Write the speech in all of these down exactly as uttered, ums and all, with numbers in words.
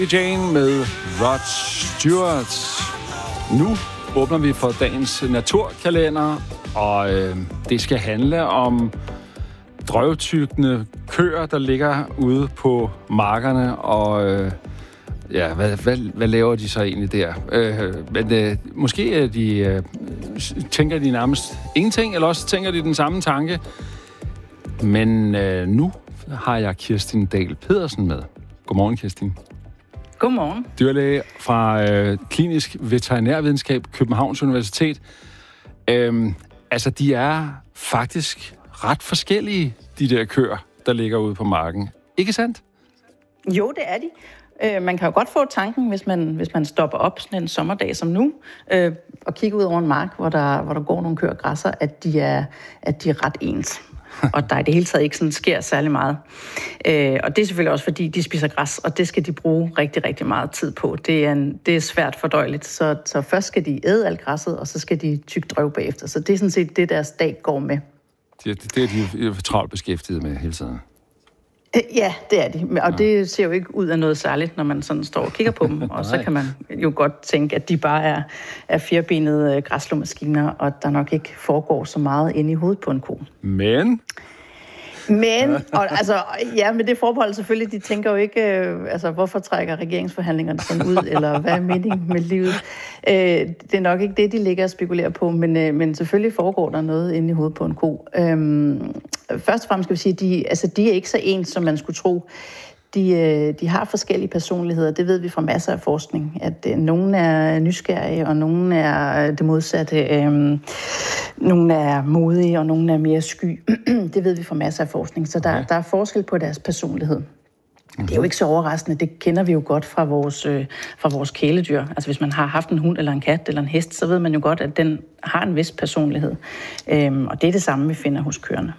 Jane med Rod Stewart. Nu åbner vi for dagens naturkalender, og øh, det skal handle om drøvtyggende køer, der ligger ude på markerne, og øh, ja, hvad, hvad, hvad laver de så egentlig der? Øh, men øh, måske er de, øh, tænker de nærmest ingenting, eller også tænker de den samme tanke. Men øh, nu har jeg Kirstin Dahl Pedersen med. Godmorgen, Kirstin. Godmorgen. Dyrlæge fra øh, Klinisk Veterinærvidenskab, Københavns Universitet. Øhm, altså, de er faktisk ret forskellige, de der køer, der ligger ude på marken. Ikke sandt? Jo, det er de. Øh, man kan jo godt få tanken, hvis man, hvis man stopper op sådan en sommerdag som nu, øh, og kigger ud over en mark, hvor der, hvor der går nogle køer og græsser, at de er, at de er ret ens. Og der i det hele taget ikke sådan sker særlig meget. Øh, og det er selvfølgelig også, fordi de spiser græs, og det skal de bruge rigtig, rigtig meget tid på. Det er, en, det er svært fordøjeligt, så, så først skal de æde alt græsset, og så skal de tygge drøv bagefter. Så det er sådan set det, deres dag går med. Det, det, det er de travlt beskæftiget med hele tiden. Ja, det er de. Og det ser jo ikke ud af noget særligt, når man sådan står og kigger på dem. Og så kan man jo godt tænke, at de bare er, er firbenede græsslåmaskiner, og der nok ikke foregår så meget inde i hovedet på en ko. Men... Men, og, altså, ja, med det forbehold selvfølgelig, de tænker jo ikke, øh, altså, hvorfor trækker regeringsforhandlingerne sådan ud, eller hvad er meningen med livet? Øh, det er nok ikke det, de ligger og spekulerer på, men, øh, men selvfølgelig foregår der noget inde i hovedet på en ko. Øh, først og fremmest skal vi sige, at de, altså, de er ikke så ens, som man skulle tro. De, de har forskellige personligheder, det ved vi fra masser af forskning, at øh, nogle er nysgerrige, og nogle er det modsatte. Øh, nogle er modige, og nogle er mere sky. Det ved vi fra masser af forskning, så der, okay. der er forskel på deres personlighed. Mm-hmm. Det er jo ikke så overraskende, det kender vi jo godt fra vores, øh, fra vores kæledyr. Altså hvis man har haft en hund, eller en kat, eller en hest, så ved man jo godt, at den har en vis personlighed. Øh, og det er det samme, vi finder hos køerne.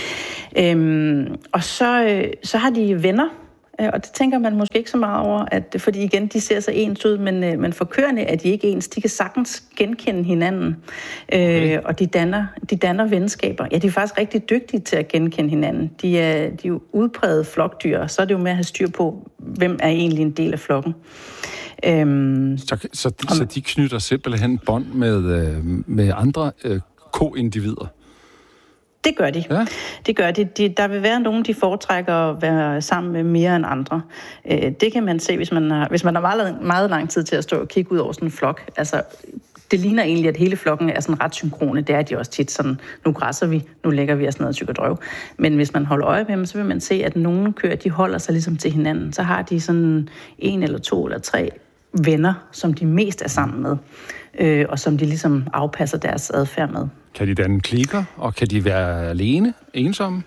Øh, og så, øh, så har de venner. Og det tænker man måske ikke så meget over, at, fordi igen, de ser så ens ud, men, men for køerne er de ikke ens. De kan sagtens genkende hinanden, okay. øh, og de danner, de danner venskaber. Ja, de er faktisk rigtig dygtige til at genkende hinanden. De er, de er jo udpræget flokdyr, og så er det jo med at have styr på, hvem er egentlig en del af flokken. Øhm, så, så, de, så de knytter simpelthen bånd med, med andre øh, ko-individer? Det gør de. Ja. Det gør de. de. Der vil være nogen, de foretrækker at være sammen med mere end andre. Øh, det kan man se, hvis man har, hvis man har meget, meget lang tid til at stå og kigge ud over sådan en flok. Altså, det ligner egentlig, at hele flokken er sådan ret synkrone. Det er de også tit sådan, nu græsser vi, nu lægger vi os ned og tykker drøv. Men hvis man holder øje med dem, så vil man se, at nogle køer, de holder sig ligesom til hinanden. Så har de sådan en eller to eller tre venner, som de mest er sammen med. Øh, og som de ligesom afpasser deres adfærd med. Kan de danne klikker, og kan de være alene, ensomme?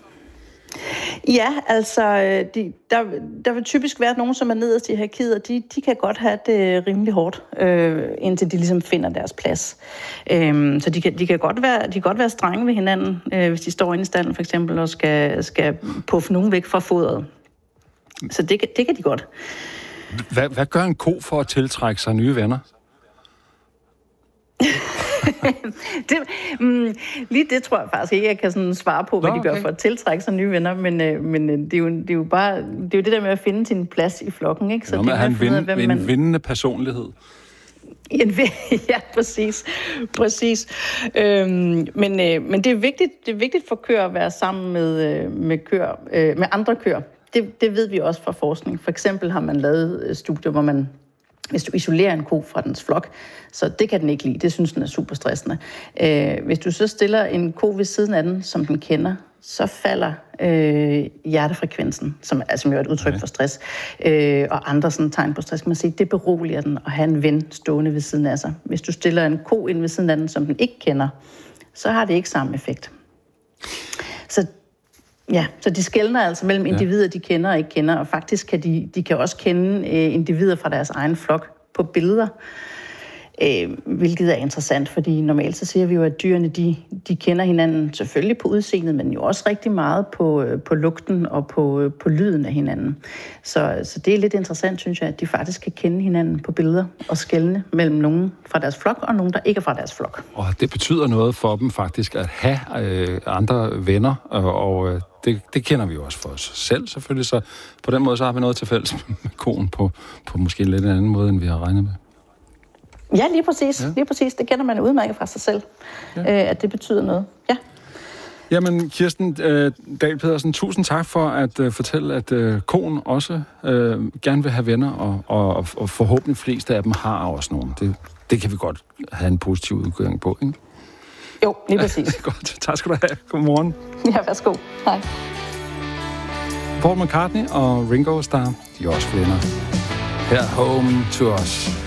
Ja, altså, de, der, der vil typisk være nogen, som er nederst i hierarkiet, og de, de kan godt have det rimelig hårdt, øh, indtil de ligesom finder deres plads. Øh, så de kan, de kan godt være, de kan godt være strenge ved hinanden, øh, hvis de står inde i stallen for eksempel, og skal, skal puffe nogen væk fra fodret. Så det, det kan de godt. Hvad, hvad gør en ko for at tiltrække sig nye venner? det, mm, lige det tror jeg faktisk ikke, jeg kan sådan svare på, hvad Nå, okay. de gør for at tiltrække sig nye venner, men, øh, men det, er jo, det er jo bare det, er jo det der med at finde sin plads i flokken, ikke? Så Nå, det er en, vind, af, en man... vindende personlighed. En, ja, præcis. præcis. Øhm, men, øh, men det er vigtigt, det er vigtigt for køer at være sammen med, øh, med, køer, øh, med andre køer. Det, det ved vi også fra forskning. For eksempel har man lavet studier, hvor man hvis du isolerer en ko fra dens flok, så det kan den ikke lide. Det synes den er super stressende. Øh, hvis du så stiller en ko ved siden af den, som den kender, så falder øh, hjertefrekvensen, som, altså, som jo er et udtryk for stress, øh, og andre sådan tegn på stress, kan man sige, det beroliger den at have en ven stående ved siden af sig. Hvis du stiller en ko ind ved siden af den, som den ikke kender, så har det ikke samme effekt. Så Ja, så de skelner altså mellem individer, de kender og ikke kender, og faktisk kan de, de kan også kende øh, individer fra deres egen flok på billeder. Øh, hvilket er interessant, fordi normalt så siger vi jo, at dyrene de, de kender hinanden selvfølgelig på udseendet, men jo også rigtig meget på, på lugten og på, på lyden af hinanden. Så, så det er lidt interessant, synes jeg, at de faktisk kan kende hinanden på billeder og skelne mellem nogen fra deres flok og nogen, der ikke er fra deres flok. Og det betyder noget for dem faktisk at have øh, andre venner, og, og det, det kender vi jo også for os selv selvfølgelig, så på den måde så har vi noget til fælles med koen på, på måske en lidt anden måde, end vi har regnet med. Ja, lige præcis. Ja. Lige præcis. Det kender man udmærket fra sig selv, ja. øh, at det betyder noget. Ja. Jamen, Kirsten øh, Dahl Pedersen, tusind tak for at øh, fortælle, at øh, koen også øh, gerne vil have venner, og, og, og forhåbentlig fleste af dem har også nogen. Det, det kan vi godt have en positiv udgang på, ikke? Jo, lige præcis. Godt. Tak skal du have. Godmorgen. Ja, værsgo. Hej. Paul McCartney og Ringo Starr, de er også venner. Her Home to Us.